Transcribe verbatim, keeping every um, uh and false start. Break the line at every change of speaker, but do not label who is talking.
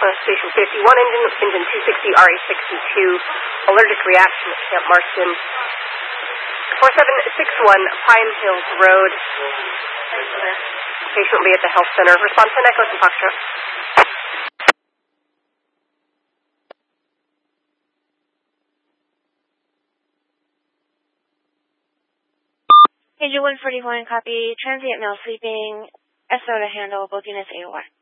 uh, Station fifty-one engine, engine two sixty, R A sixty-two, allergic reaction at Camp Marston. four seven six one Pine Hills Road. Patient will be at the health center. Response to Echo and Foxtrot.
Engine one forty-one, copy. Transient male sleeping. S O to handle. Booking is A O R.